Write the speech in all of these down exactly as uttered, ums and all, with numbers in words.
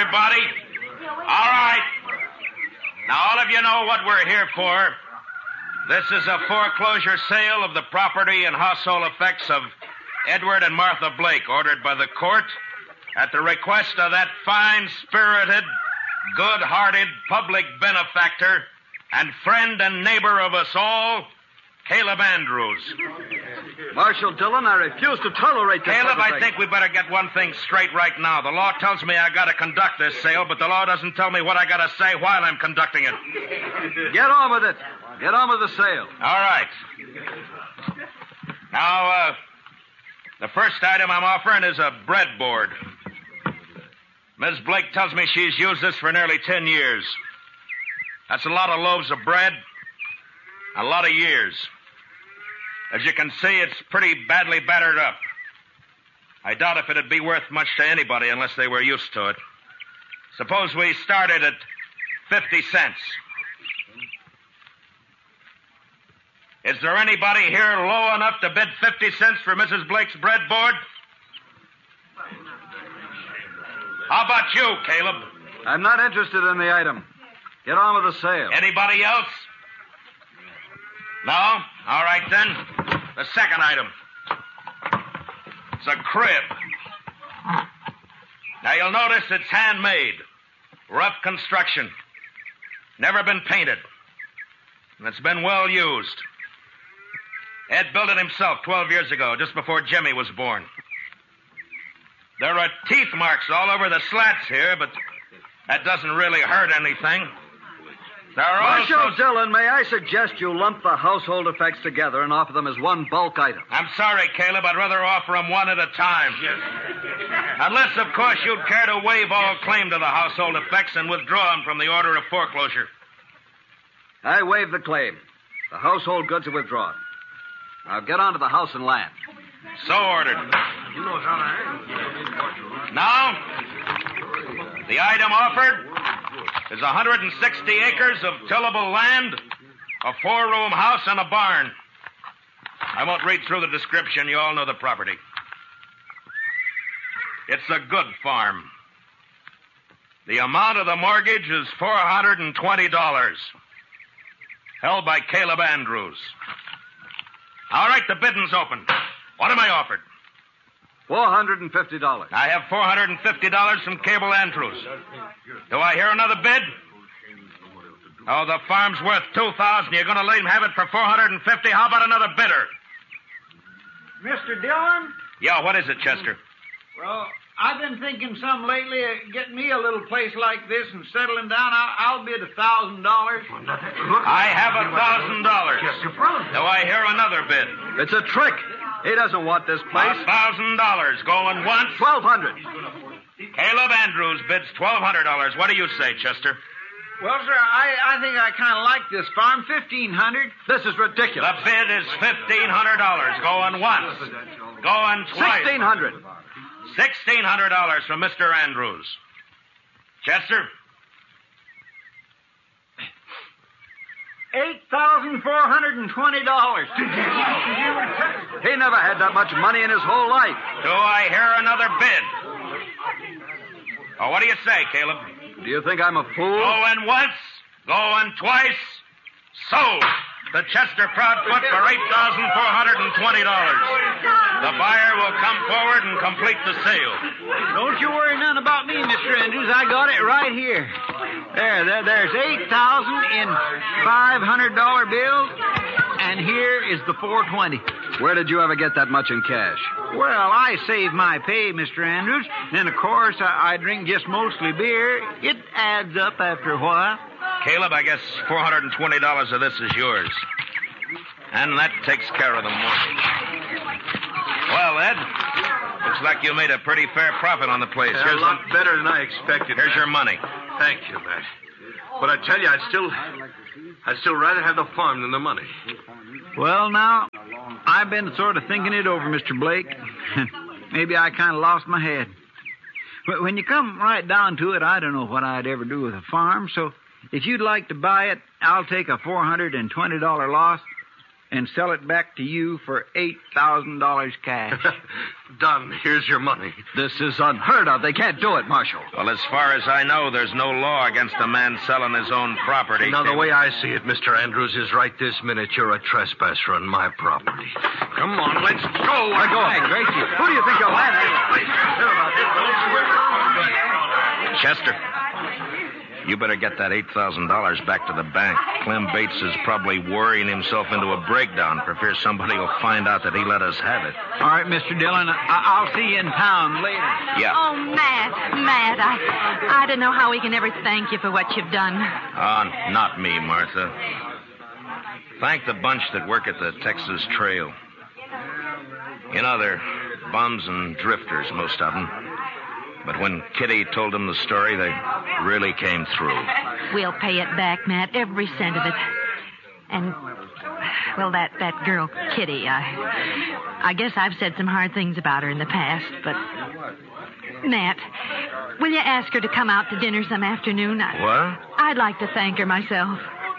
everybody. All right. Now, all of you know what we're here for. This is a foreclosure sale of the property and household effects of Edward and Martha Blake, ordered by the court at the request of that fine-spirited, good-hearted public benefactor and friend and neighbor of us all, Caleb Andrews. Marshal Dillon, I refuse to tolerate this. Caleb, I think we better get one thing straight right now. The law tells me I got to conduct this sale, but the law doesn't tell me what I got to say while I'm conducting it. Get on with it. Get on with the sale. All right. Now, uh, the first item I'm offering is a breadboard. Miss Blake tells me she's used this for nearly ten years. That's a lot of loaves of bread, a lot of years. As you can see, it's pretty badly battered up. I doubt if it'd be worth much to anybody unless they were used to it. Suppose we started at fifty cents. Is there anybody here low enough to bid fifty cents for Missus Blake's breadboard? How about you, Caleb? I'm not interested in the item. Get on with the sale. Anybody else? No? All right, then. The second item. It's a crib. Now, you'll notice it's handmade. Rough construction. Never been painted. And it's been well used. Ed built it himself twelve years ago, just before Jimmy was born. There are teeth marks all over the slats here, but that doesn't really hurt anything. There are Marshal also... Dillon, may I suggest you lump the household effects together and offer them as one bulk item? I'm sorry, Caleb. I'd rather offer them one at a time. Yes. Unless, of course, you'd care to waive all claim to the household effects and withdraw them from the order of foreclosure. I waive the claim. The household goods are withdrawn. Now get on to the house and land. So ordered. Now, the item offered is one hundred sixty acres of tillable land, a four-room house, and a barn. I won't read through the description. You all know the property. It's a good farm. The amount of the mortgage is four hundred twenty dollars. Held by Caleb Andrews. All right, the bidding's open. What am I offered? four hundred fifty dollars. I have four hundred fifty dollars from Caleb Andrews. Do I hear another bid? Oh, the farm's worth two thousand dollars. You're going to let him have it for four hundred fifty dollars? How about another bidder? Mister Dillon? Yeah, what is it, Chester? Well, I've been thinking some lately of getting me a little place like this and settling down. I'll, I'll bid a thousand dollars. I have a thousand dollars. Do I hear another bid? It's a trick. He doesn't want this place. A thousand dollars. Going once? Twelve hundred. Caleb Andrews bids twelve hundred dollars. What do you say, Chester? Well, sir, I, I think I kind of like this farm. Fifteen hundred. This is ridiculous. The bid is fifteen hundred dollars. Going once. Going twice. Sixteen hundred. Sixteen hundred dollars from Mister Andrews. Chester? Eight thousand four hundred and twenty dollars. He never had that much money in his whole life. Do I hear another bid? Oh, what do you say, Caleb? Do you think I'm a fool? Going once, going twice, sold. The Chester Proudfoot for eight thousand four hundred twenty dollars. The buyer will come forward and complete the sale. Don't you worry none about me, Mister Andrews. I got it right here. There, there there's eight thousand in five hundred dollar bills, and here is the four twenty. Where did you ever get that much in cash? Well, I save my pay, Mister Andrews. Then, of course, I, I drink just mostly beer. It adds up after a while. Caleb, I guess four hundred twenty dollars of this is yours. And that takes care of the mortgage. Well, Ed, looks like you made a pretty fair profit on the place. Yeah, Here's a lot the... better than I expected. Here's Matt. your money. Thank you, Matt. But I tell you, I'd still, I'd still rather have the farm than the money. Well, now, I've been sort of thinking it over, Mister Blake. Maybe I kind of lost my head. But when you come right down to it, I don't know what I'd ever do with a farm, so if you'd like to buy it, I'll take a four hundred twenty dollars loss, and sell it back to you for eight thousand dollars cash. Done. Here's your money. This is unheard of. They can't do it, Marshal. Well, as far as I know, there's no law against a man selling his own property. Now, the way I see it, Mister Andrews, is right this minute you're a trespasser on my property. Come on, let's go. Let go. Hey, Gracie, who do you think you're landing? Chester, you better get that eight thousand dollars back to the bank. Clem Bates is probably worrying himself into a breakdown for fear somebody will find out that he let us have it. All right, Mister Dillon, I- I'll see you in town later. Yeah. Oh, Matt, Matt, I, I don't know how we can ever thank you for what you've done. Ah, not me, Martha. Thank the bunch that work at the Texas Trail. You know, they're bums and drifters, most of them. But when Kitty told them the story, they really came through. We'll pay it back, Matt, every cent of it. And, well, that, that girl, Kitty, I, I guess I've said some hard things about her in the past, but... Matt, will you ask her to come out to dinner some afternoon? I, What? I'd like to thank her myself.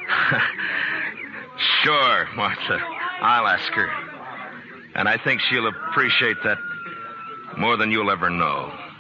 Sure, Martha. I'll ask her. And I think she'll appreciate that more than you'll ever know.